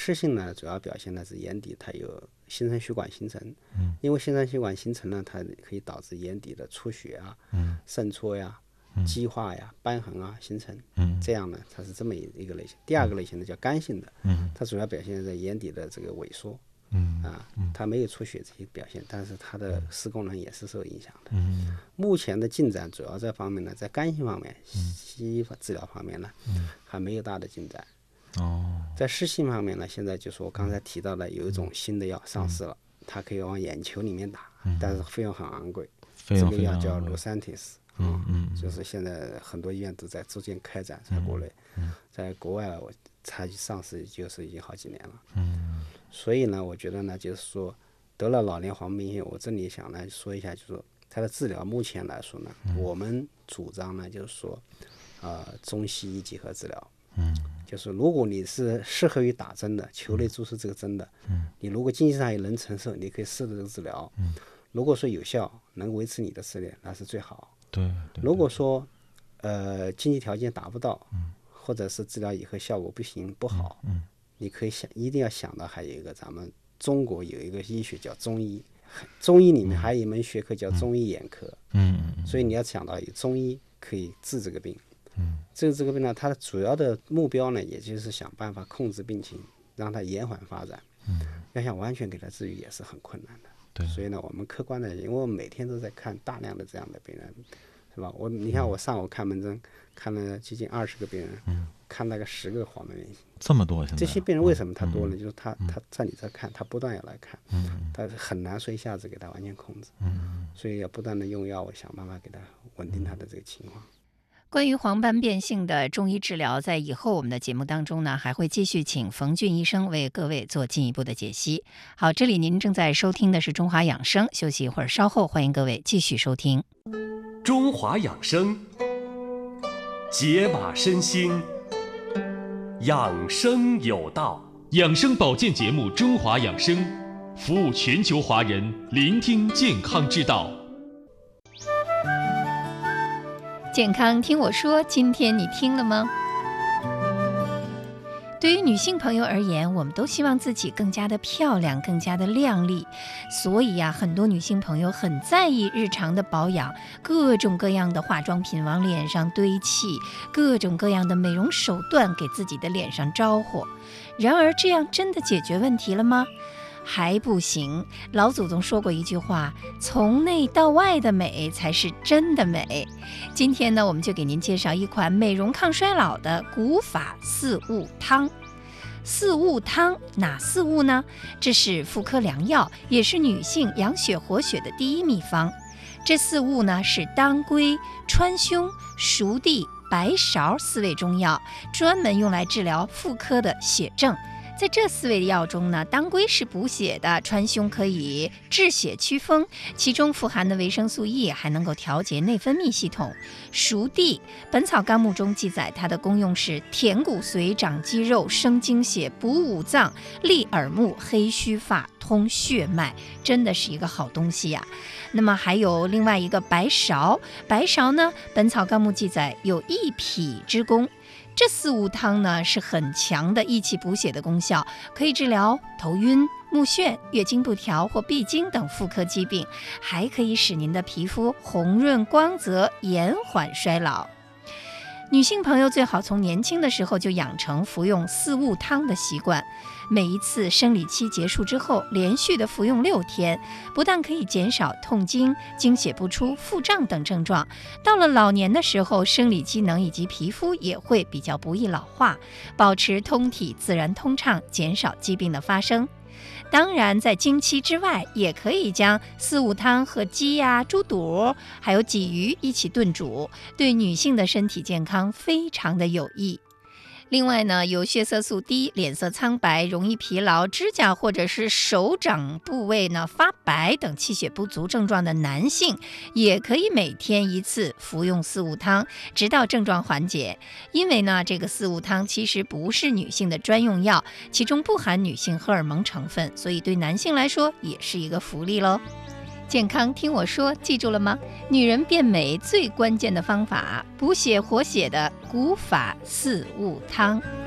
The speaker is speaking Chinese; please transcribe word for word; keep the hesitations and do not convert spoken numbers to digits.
湿性呢，主要表现的是眼底它有新生血管形成， 嗯， 因为新生血管形成呢，它可以导致眼底的出血啊、 嗯， 渗出呀、激化呀、瘢痕啊形成， 嗯， 这样呢，它是这么一个类型。第二个类型呢叫干性的， 嗯， 它主要表现在眼底的这个萎缩， 嗯啊，它没有出血这些表现，但是它的视功能也是受影响的。 嗯， 目前的进展主要这方面呢，在干性方面，西医治疗方面呢，还没有大的进展。 哦， 在湿性方面呢，现在就是我刚才提到的有一种新的药上市了，它可以往眼球里面打，但是费用很昂贵。 费用这个药叫非常昂贵 Lucentis， 嗯嗯， 就是现在很多医院都在逐渐开展，在国内，在国外我它上市就是已经好几年了。 嗯， 所以呢，我觉得呢，就是说得了老年黄斑变性，我这里想呢说一下，就是说它的治疗目前来说呢，我们主张呢就是说，呃，中西医结合治疗。 嗯， 就是如果你是适合于打针的，球内注射这个针的，嗯，你如果经济上也能承受，你可以试着这个治疗。嗯，如果说有效，能维持你的视力，那是最好。 对，对如果说呃经济条件达不到，嗯，或者是治疗以后效果不行不好， 嗯， 你可以想，一定要想到还有一个咱们中国有一个医学叫中医，中医里面还有一门学科叫中医眼科， 嗯嗯， 所以你要想到有中医可以治这个病。 嗯， 这个这个病呢，它的主要的目标呢，也就是想办法控制病情，让它延缓发展。嗯，要想完全给它治愈也是很困难的。 对， 所以呢，我们客观的，因为我们每天都在看大量的这样的病人，是吧？我你看我上午看门诊，看了接近二十个病人，嗯，看那个十个黄斑变性。 这么多现在这些病人为什么他多呢？ 嗯、 就是他他在你这看，他不断要来看，嗯，他很难说一下子给他完全控制，嗯，所以要不断的用药，我想办法给他稳定他的这个情况。 关于黄斑变性的中医治疗，在以后我们的节目当中呢，还会继续请冯俊医生为各位做进一步的解析。好，这里您正在收听的是中华养生，休息一会儿，稍后欢迎各位继续收听中华养生，解码身心，养生有道。 养生保健节目《中华养生》，服务全球华人，聆听健康之道。 健康听我说，今天你听了吗？对于女性朋友而言，我们都希望自己更加的漂亮，更加的靓丽，所以呀、啊，很多女性朋友很在意日常的保养，各种各样的化妆品往脸上堆砌，各种各样的美容手段给自己的脸上招呼。然而，这样真的解决问题了吗？还不行。老祖宗说过一句话，从内到外的美才是真的美。今天呢，我们就给您介绍一款美容抗衰老的古法四物汤。四物汤哪四物呢？这是妇科良药，也是女性养血活血的第一秘方。这四物呢是当归、川芎、熟地、白芍四味中药，专门用来治疗妇科的血症。在这四味药中呢，当归是补血的，川芎可以治血祛风，其中富含的维生素 E 还能够调节内分泌系统。熟地，《本草纲目》中记载它的功用是填骨髓、长肌肉、生精血、补五脏、利耳目、黑须发、通血脉，真的是一个好东西呀、啊。那么还有另外一个白芍，白芍呢，《本草纲目》记载有益脾之功。这四物汤呢是很强的益气补血的功效，可以治疗头晕、目眩、月经不调或闭经等妇科疾病，还可以使您的皮肤红润光泽，延缓衰老。女性朋友最好从年轻的时候就养成服用四物汤的习惯，每一次生理期结束之后，连续的服用六天，不但可以减少痛经、经血不出、腹胀等症状，到了老年的时候，生理机能以及皮肤也会比较不易老化，保持通体自然通畅，减少疾病的发生。当然，在经期之外，也可以将四物汤和鸡呀、猪肚还有鲫鱼一起炖煮，对女性的身体健康非常的有益。另外呢，有血色素低、脸色苍白、容易疲劳、指甲或者是手掌部位呢发白等气血不足症状的男性，也可以每天一次服用四物汤，直到症状缓解。因为呢，这个四物汤其实不是女性的专用药，其中不含女性荷尔蒙成分，所以对男性来说也是一个福利咯。健康听我说，记住了吗？女人变美最关键的方法，补血活血的古法四物汤。